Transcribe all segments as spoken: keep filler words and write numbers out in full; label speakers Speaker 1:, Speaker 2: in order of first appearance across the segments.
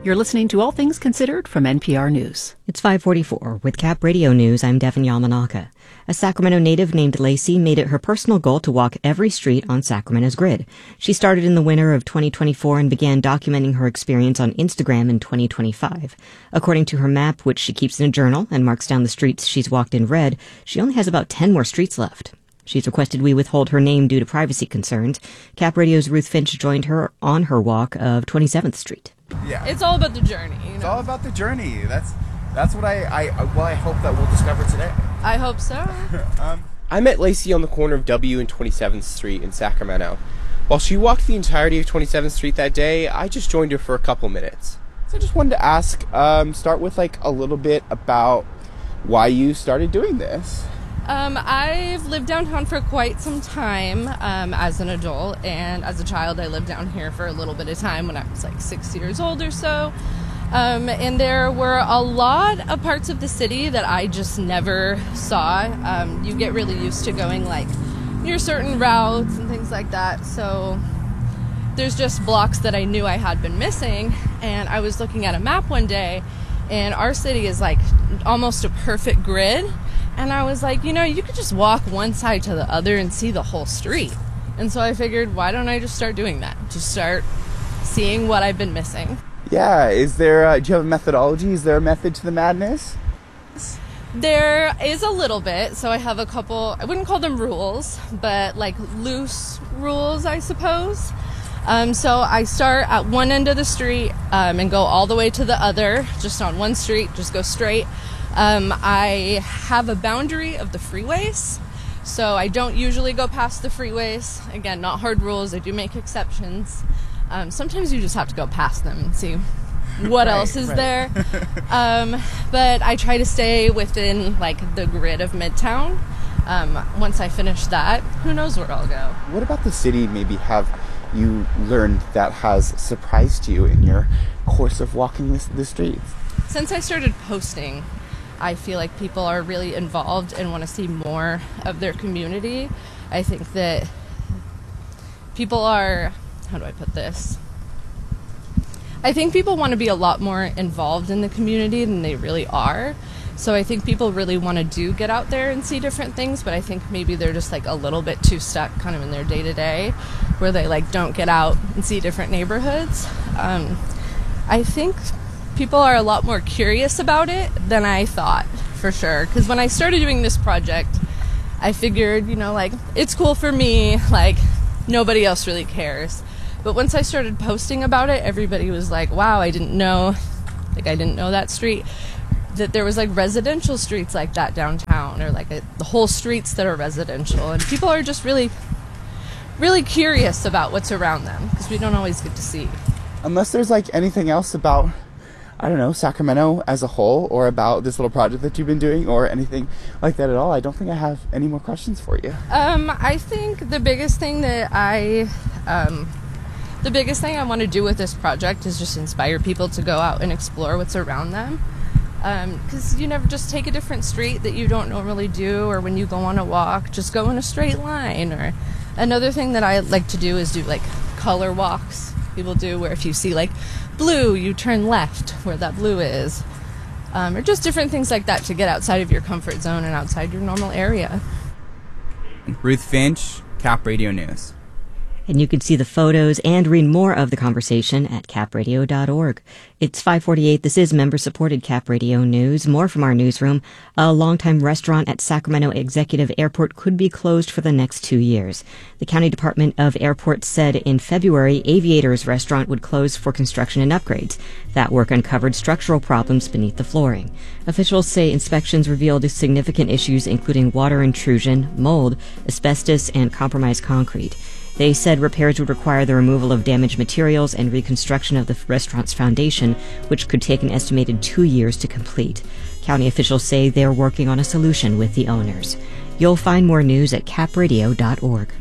Speaker 1: You're listening to All Things Considered from N P R News.
Speaker 2: It's five forty-four. With Cap Radio News, I'm Devin Yamanaka. A Sacramento native named Lacey made it her personal goal to walk every street on Sacramento's grid. She started in the winter of twenty twenty-four and began documenting her experience on Instagram in twenty twenty-five. According to her map, which she keeps in a journal and marks down the streets she's walked in red, she only has about ten more streets left. She's requested we withhold her name due to privacy concerns. Cap Radio's Ruth Finch joined her on her walk of twenty-seventh Street.
Speaker 3: Yeah,
Speaker 4: it's all about the journey. You know?
Speaker 3: It's all about the journey. That's that's what I, I well I hope that we'll discover today.
Speaker 4: I hope so.
Speaker 3: um,
Speaker 5: I met Lacey on the corner of W and twenty-seventh Street in Sacramento. While she walked the entirety of twenty-seventh Street that day, I just joined her for a couple minutes. So I just wanted to ask, um, start with like a little bit about why you started doing this.
Speaker 4: Um, I've lived downtown for quite some time um, as an adult, and as a child I lived down here for a little bit of time when I was like six years old or so. Um, and there were a lot of parts of the city that I just never saw. Um, you get really used to going like near certain routes and things like that, so there's just blocks that I knew I had been missing. And I was looking at a map one day, and our city is like almost a perfect grid. And I was like, you know, you could just walk one side to the other and see the whole street. And so I figured, why don't I just start doing that? Just start seeing what I've been missing.
Speaker 3: Yeah, is there, uh, do you have a methodology? Is there a method to the madness?
Speaker 4: There is a little bit. So I have a couple, I wouldn't call them rules, but like loose rules, I suppose. Um, so I start at one end of the street um, and go all the way to the other, just on one street, just go straight. Um, I have a boundary of the freeways, so I don't usually go past the freeways. Again, not hard rules. I do make exceptions. Um, sometimes you just have to go past them and see what right, else is right. there. Um, but I try to stay within like the grid of Midtown. Um, once I finish that, who knows where I'll go.
Speaker 3: What about the city maybe have you learned that has surprised you in your course of walking this, the streets?
Speaker 4: Since I started posting, I feel like people are really involved and want to see more of their community. I think that people are, how do I put this? I think people want to be a lot more involved in the community than they really are. So I think people really want to do get out there and see different things, but I think maybe they're just like a little bit too stuck kind of in their day-to-day where they like don't get out and see different neighborhoods. Um, I think people are a lot more curious about it than I thought, for sure. Because when I started doing this project, I figured, you know, like, it's cool for me, like, nobody else really cares. But once I started posting about it, everybody was like, wow, I didn't know, like, I didn't know that street, that there was, like, residential streets like that downtown, or, like, a, the whole streets that are residential. And people are just really, really curious about what's around them, because we don't always get to see.
Speaker 3: Unless there's, like, anything else about, I don't know, Sacramento as a whole, or about this little project that you've been doing, or anything like that at all, I don't think I have any more questions for you.
Speaker 4: Um, I think the biggest thing that I, um, the biggest thing I want to do with this project is just inspire people to go out and explore what's around them. Because um, you never just take a different street that you don't normally do, or when you go on a walk, just go in a straight line. Or another thing that I like to do is do like color walks. People do where if you see like blue, you turn left where that blue is, um, or just different things like that to get outside of your comfort zone and outside your normal area.
Speaker 6: Ruth Finch, Cap Radio News.
Speaker 2: And you can see the photos and read more of the conversation at cap radio dot org. It's five forty-eight. This is member-supported Cap Radio News. More from our newsroom. A longtime restaurant at Sacramento Executive Airport could be closed for the next two years. The County Department of Airports said in February Aviator's restaurant would close for construction and upgrades. That work uncovered structural problems beneath the flooring. Officials say inspections revealed significant issues including water intrusion, mold, asbestos, and compromised concrete. They said repairs would require the removal of damaged materials and reconstruction of the restaurant's foundation, which could take an estimated two years to complete. County officials say they're working on a solution with the owners. You'll find more news at cap radio dot org.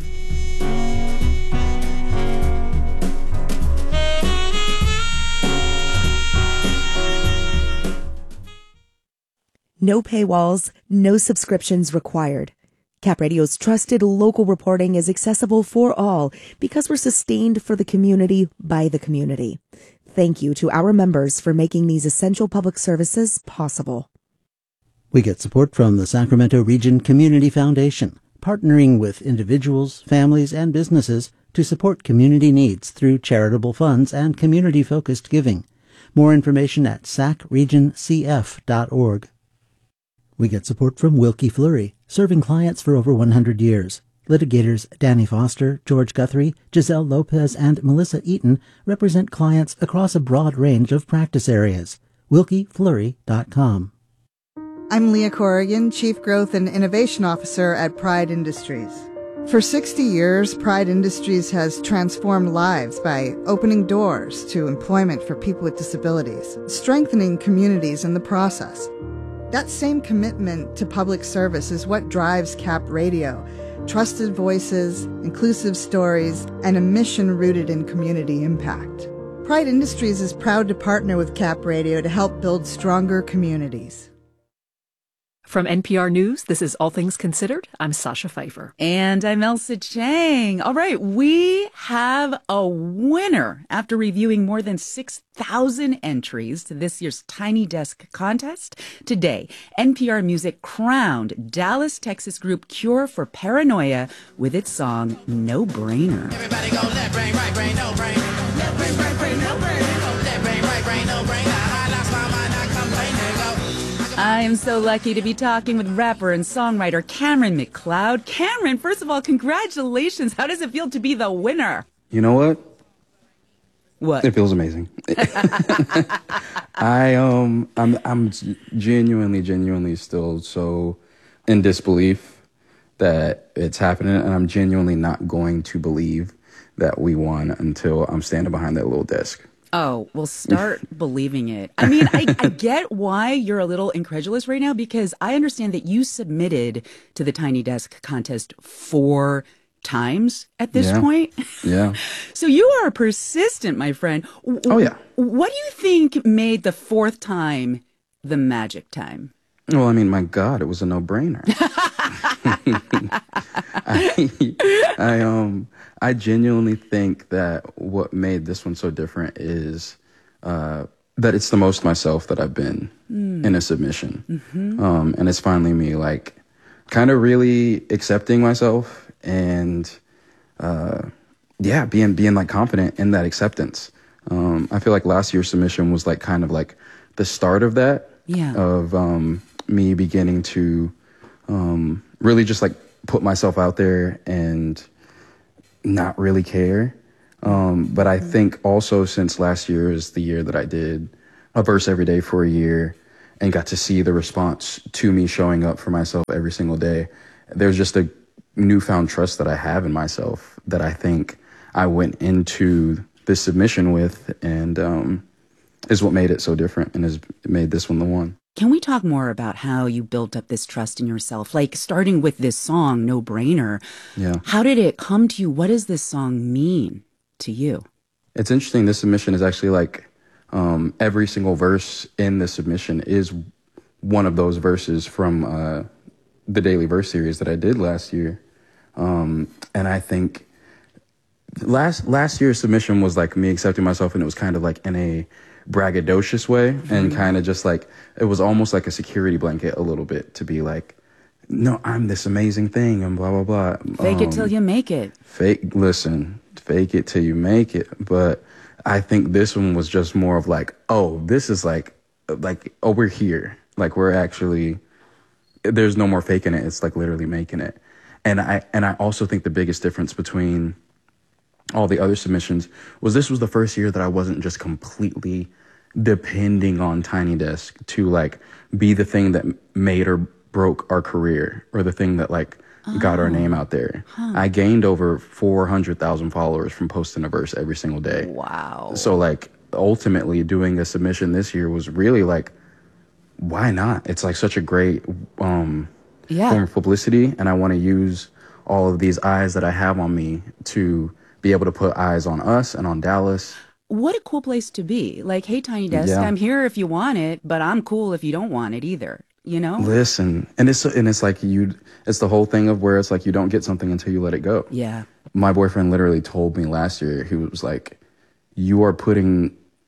Speaker 7: No paywalls, no subscriptions required. Cap Radio's trusted local reporting is accessible for all because we're sustained for the community by the community. thank you to our members for making these essential public services possible.
Speaker 8: We get support from the Sacramento Region Community Foundation, partnering with individuals, families, and businesses to support community needs through charitable funds and community-focused giving. More information at sac region c f dot org. We get support from Wilkie Fleury, serving clients for over one hundred years. Litigators Danny Foster, George Guthrie, Giselle Lopez, and Melissa Eaton represent clients across a broad range of practice areas. wilkie fleury dot com.
Speaker 9: I'm Leah Corrigan, Chief Growth and Innovation Officer at Pride Industries. For sixty years, Pride Industries has transformed lives by opening doors to employment for people with disabilities, strengthening communities in the process. That same commitment to public service is what drives Cap Radio. Trusted voices, inclusive stories, and a mission rooted in community impact. Pride Industries is proud to partner with Cap Radio to help build stronger communities.
Speaker 1: From N P R News, this is All Things Considered. I'm Sasha Pfeiffer.
Speaker 10: And I'm Elsa Chang. All right, we have a winner after reviewing more than six thousand entries to this year's Tiny Desk contest. Today, N P R Music crowned Dallas, Texas group Cure for Paranoia with its song No Brainer.
Speaker 11: Everybody go left brain, right brain, no brain. Left brain, right brain, no brain. Left brain, right brain, no brain. I lost my mind, I complain, go.
Speaker 10: I am so lucky to be talking with rapper and songwriter Cameron McLeod. Cameron, first of all, congratulations. How does it feel to be the winner?
Speaker 12: You know what?
Speaker 10: What?
Speaker 12: It feels amazing. I um I'm I'm genuinely genuinely still so in disbelief that it's happening, and I'm genuinely not going to believe that we won until I'm standing behind that little desk.
Speaker 10: Oh, well, start believing it. I mean, I, I get why you're a little incredulous right now, because I understand that you submitted to the Tiny Desk contest four times at this
Speaker 12: yeah.
Speaker 10: point.
Speaker 12: Yeah.
Speaker 10: So you are persistent, my friend.
Speaker 12: Oh, yeah.
Speaker 10: What do you think made the fourth time the magic time?
Speaker 12: Well, I mean, my God, it was a no-brainer. I, I um I genuinely think that what made this one so different is uh, that it's the most myself that I've been mm. in a submission. Mm-hmm. Um, and it's finally me, like, kind of really accepting myself and, uh, yeah, being, being like, confident in that acceptance. Um, I feel like last year's submission was, like, kind of, like, the start of that.
Speaker 10: Yeah.
Speaker 12: Of um, me beginning to um, really just, like, put myself out there and not really care. Um, but I think also since last year is the year that I did a verse every day for a year and got to see the response to me showing up for myself every single day, there's just a newfound trust that I have in myself that I think I went into this submission with, and um, is what made it so different and has made this one the one.
Speaker 10: Can we talk more about how you built up this trust in yourself? Like, starting with this song, No Brainer.
Speaker 12: Yeah.
Speaker 10: How did it come to you? What does this song mean to you?
Speaker 12: It's interesting. This submission is actually like um, every single verse in the submission is one of those verses from uh, the Daily Verse series that I did last year. Um, and I think last last year's submission was like me accepting myself, and it was kind of like in a braggadocious way, mm-hmm. and kind of just like, it was almost like a security blanket a little bit to be like, no, I'm this amazing thing and blah, blah, blah.
Speaker 10: Fake
Speaker 12: um,
Speaker 10: it till you make it.
Speaker 12: Fake, listen, fake it till you make it. But I think this one was just more of like, oh, this is like, like, oh, we're here. Like, we're actually, there's no more faking it. It's like literally making it. And I, and I also think the biggest difference between all the other submissions was this was the first year that I wasn't just completely depending on Tiny Desk to like be the thing that made or broke our career, or the thing that like oh. got our name out there. Huh. I gained over four hundred thousand followers from posting a verse every single day.
Speaker 10: Wow.
Speaker 12: So like ultimately doing a submission this year was really like, why not? It's like such a great um,
Speaker 10: yeah.
Speaker 12: form of publicity. And I want to use all of these eyes that I have on me to be able to put eyes on us and on Dallas.
Speaker 10: What a cool place to be. Like, hey, Tiny Desk,
Speaker 12: yeah.
Speaker 10: I'm here if you want it, but I'm cool if you don't want it either. You know?
Speaker 12: Listen, and it's and it's like you, it's the whole thing of where it's like you don't get something until you let it go.
Speaker 10: Yeah.
Speaker 12: My boyfriend literally told me last year, he was like, you are putting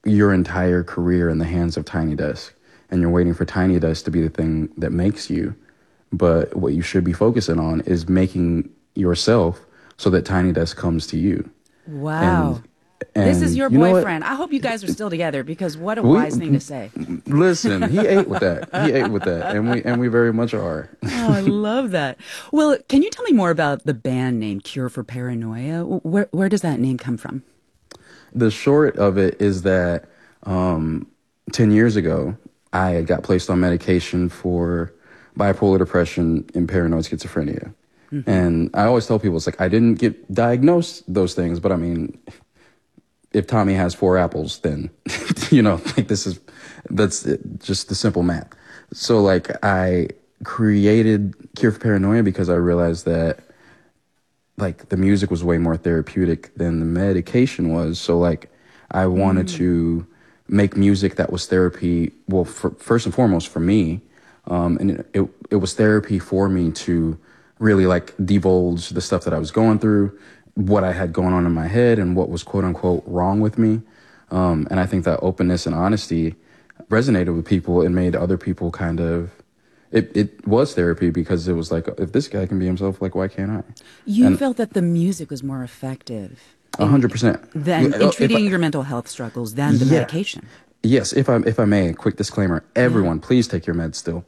Speaker 12: your entire career in the hands of Tiny Desk, and you're waiting for Tiny Desk to be the thing that makes you. But what you should be focusing on is making yourself so that Tiny Desk comes to you.
Speaker 10: Wow.
Speaker 12: And, and
Speaker 10: this is your
Speaker 12: you know what?
Speaker 10: boyfriend. I hope you guys are still together, because what a
Speaker 12: We-
Speaker 10: wise thing to say.
Speaker 12: Listen, he ate with that. He ate with that, and we and we very much are.
Speaker 10: Oh, I love that. Well, can you tell me more about the band name Cure for Paranoia? Where where does that name come from?
Speaker 12: The short of it is that um, ten years ago, I got placed on medication for bipolar depression and paranoid schizophrenia. Mm-hmm. And I always tell people, it's like, I didn't get diagnosed those things, but I mean, if Tommy has four apples, then, you know, like this is, that's it, just the simple math. So like I created Cure for Paranoia because I realized that like the music was way more therapeutic than the medication was. So like I wanted mm. to make music that was therapy. Well, for, first and foremost for me, um, and it, it, it was therapy for me to really like divulge the stuff that I was going through, what I had going on in my head, and what was quote unquote wrong with me. Um, and I think that openness and honesty resonated with people and made other people kind of, it, it was therapy, because it was like, if this guy can be himself, like, why can't I?
Speaker 10: You
Speaker 12: and
Speaker 10: felt that the music was more effective.
Speaker 12: A hundred percent.
Speaker 10: Than in treating your mental health struggles than the
Speaker 12: Yeah.
Speaker 10: medication.
Speaker 12: Yes, if I if I may, quick disclaimer: everyone, yeah. please take your meds still.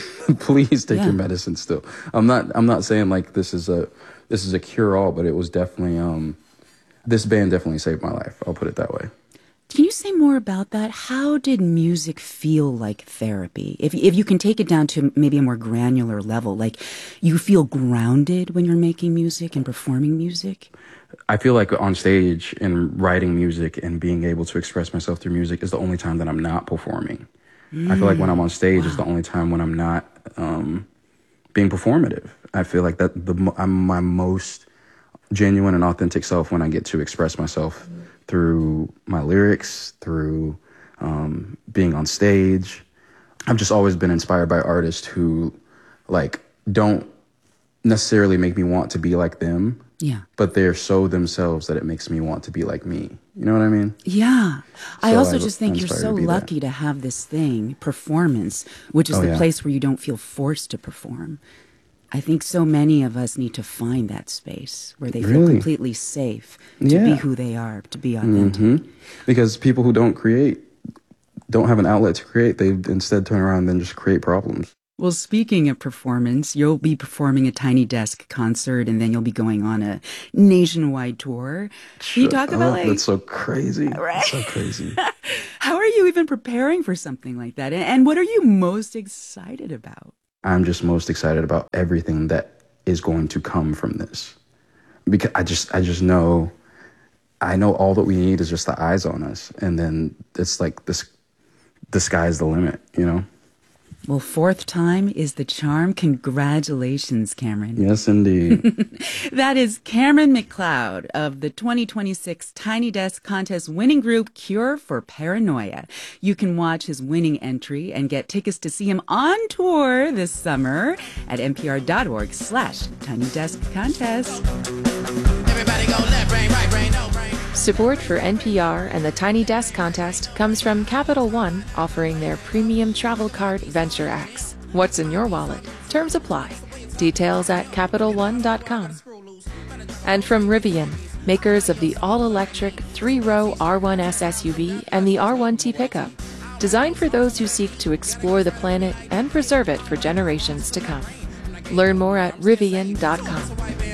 Speaker 12: Please take
Speaker 10: Yeah.
Speaker 12: your medicine still. I'm not I'm not saying like this is a this is a cure all, but it was definitely um this band definitely saved my life. I'll put it that way.
Speaker 10: Can you say more about that? How did music feel like therapy? If if you can take it down to maybe a more granular level, like you feel grounded when you're making music and performing music?
Speaker 12: I feel like on stage and writing music and being able to express myself through music is the only time that I'm not performing. Mm. I feel like when I'm on stage wow. is the only time when I'm not um, being performative. I feel like that the I'm my most genuine and authentic self when I get to express myself mm. through my lyrics, through um, being on stage. I've just always been inspired by artists who like don't necessarily make me want to be like them.
Speaker 10: Yeah.
Speaker 12: But they're so themselves that it makes me want to be like me. You know what I mean?
Speaker 10: Yeah. I
Speaker 12: So
Speaker 10: also
Speaker 12: I-
Speaker 10: just think
Speaker 12: I'm
Speaker 10: you're
Speaker 12: inspired
Speaker 10: so
Speaker 12: to be
Speaker 10: lucky to have this thing, performance, which is
Speaker 12: Oh,
Speaker 10: the
Speaker 12: yeah.
Speaker 10: place where you don't feel forced to perform. I think so many of us need to find that space where they feel
Speaker 12: Really?
Speaker 10: completely safe to be
Speaker 12: Yeah.
Speaker 10: who they are, to be authentic.
Speaker 12: hmm Because people who don't create, don't have an outlet to create, they instead turn around and then just create problems.
Speaker 10: Well, speaking of performance, you'll be performing a Tiny Desk concert, and then you'll be going on a nationwide tour. Can you talk
Speaker 12: Shut
Speaker 10: about
Speaker 12: up.
Speaker 10: like
Speaker 12: That's so crazy.
Speaker 10: Right.
Speaker 12: That's so crazy.
Speaker 10: how are you even preparing for something like that, and, and what are you most excited about?
Speaker 12: I'm just most excited about everything that is going to come from this. Because I just I just know I know all that we need is just the eyes on us. And then it's like this the sky's the limit, you know?
Speaker 10: Well, fourth time is the charm. Congratulations, Cameron.
Speaker 12: Yes, indeed.
Speaker 10: That is Cameron McLeod of the twenty twenty-six Tiny Desk Contest winning group Cure for Paranoia. You can watch his winning entry and get tickets to see him on tour this summer at npr.org slash Tiny Desk Contest.
Speaker 11: Everybody go left brain, right brain, no brain.
Speaker 13: Support for N P R and the Tiny Desk Contest comes from Capital One, offering their premium travel card Venture X. What's in your wallet? Terms apply. Details at capital one dot com. And from Rivian, makers of the all-electric three-row R one S S U V and the R one T pickup, designed for those who seek to explore the planet and preserve it for generations to come. Learn more at rivian dot com.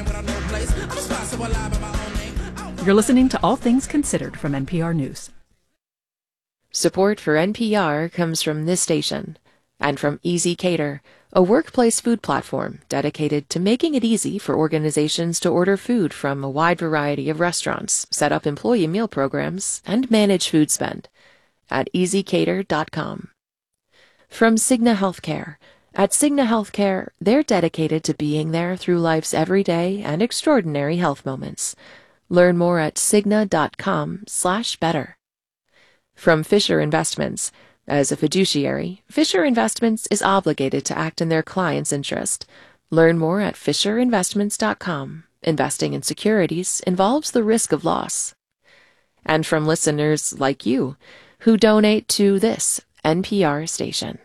Speaker 1: You're listening to All Things Considered from N P R News.
Speaker 13: Support for N P R comes from this station and from Easy Cater, a workplace food platform dedicated to making it easy for organizations to order food from a wide variety of restaurants, set up employee meal programs, and manage food spend at easy cater dot com. From Cigna Healthcare. At Cigna Healthcare, they're dedicated to being there through life's everyday and extraordinary health moments. Learn more at cigna dot com slash better. From Fisher Investments. As a fiduciary, Fisher Investments is obligated to act in their client's interest. Learn more at fisher investments dot com. Investing in securities involves the risk of loss. And from listeners like you, who donate to this N P R station.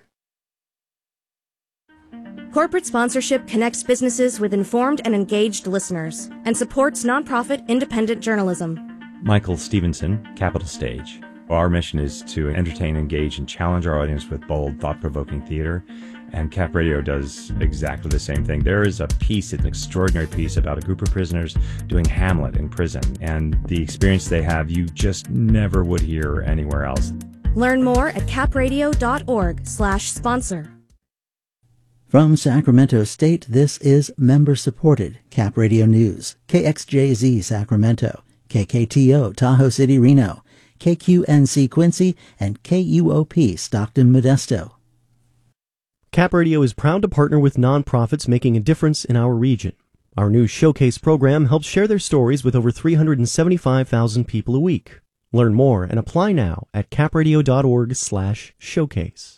Speaker 14: Corporate sponsorship connects businesses with informed and engaged listeners and supports nonprofit independent journalism.
Speaker 15: Michael Stevenson, Capital Stage. Our mission is to entertain, engage, and challenge our audience with bold, thought-provoking theater, and Cap Radio does exactly the same thing. There is a piece, an extraordinary piece, about a group of prisoners doing Hamlet in prison, and the experience they have you just never would hear anywhere else.
Speaker 14: Learn more at capradio.org slash sponsor.
Speaker 8: From Sacramento State, this is member-supported Cap Radio News. K X J Z Sacramento, K K T O Tahoe City Reno, K Q N C Quincy, and K U O P Stockton Modesto.
Speaker 16: Cap Radio is proud to partner with nonprofits making a difference in our region. Our new Showcase program helps share their stories with over three hundred seventy-five thousand people a week. Learn more and apply now at capradio.org slash showcase.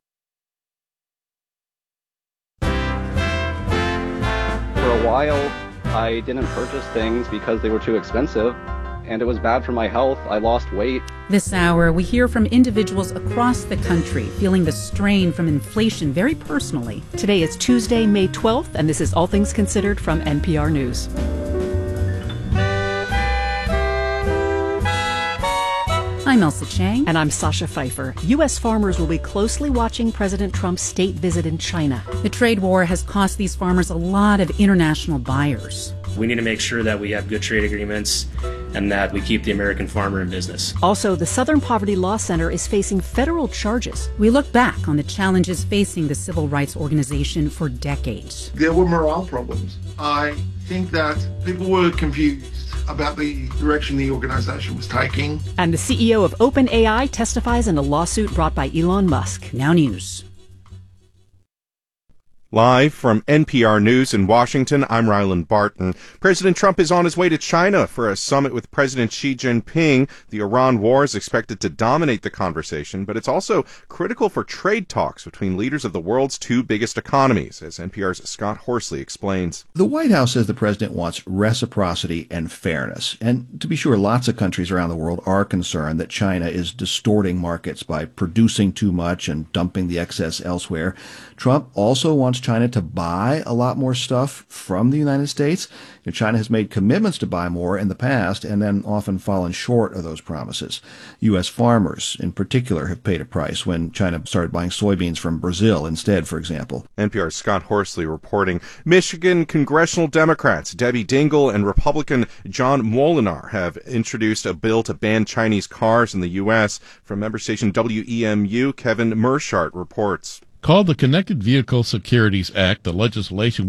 Speaker 17: For a while, I didn't purchase things because they were too expensive, and it was bad for my health. I lost weight.
Speaker 10: This hour, we hear from individuals across the country feeling the strain from inflation very personally.
Speaker 1: Today is Tuesday, May twelfth, and this is All Things Considered from N P R News.
Speaker 10: I'm Elsa Chang.
Speaker 1: And I'm Sasha Pfeiffer. U S farmers will be closely watching President Trump's state visit in China.
Speaker 10: The trade war has cost these farmers a lot of international buyers.
Speaker 18: We need to make sure that we have good trade agreements and that we keep the American farmer in business.
Speaker 1: Also, the Southern Poverty Law Center is facing federal charges.
Speaker 10: We look back on the challenges facing the civil rights organization for decades.
Speaker 19: There were morale problems. I think that people were confused about the direction the organization was taking.
Speaker 1: And the C E O of OpenAI testifies in a lawsuit brought by Elon Musk.
Speaker 10: Now news.
Speaker 20: Live from N P R News in Washington, I'm Ryland Barton. President Trump is on his way to China for a summit with President Xi Jinping. The Iran war is expected to dominate the conversation, but it's also critical for trade talks between leaders of the world's two biggest economies, as N P R's Scott Horsley explains.
Speaker 21: The White House says the president wants reciprocity and fairness. And to be sure, lots of countries around the world are concerned that China is distorting markets by producing too much and dumping the excess elsewhere. Trump also wants China to buy a lot more stuff from the United States. You know, China has made commitments to buy more in the past and then often fallen short of those promises. U S farmers, in particular, have paid a price when China started buying soybeans from Brazil instead, for example.
Speaker 20: N P R's Scott Horsley reporting. Michigan congressional Democrats Debbie Dingell and Republican John Molinar have introduced a bill to ban Chinese cars in the U S. From member station W E M U, Kevin Mershart reports.
Speaker 22: Called the Connected Vehicle Securities Act, the legislation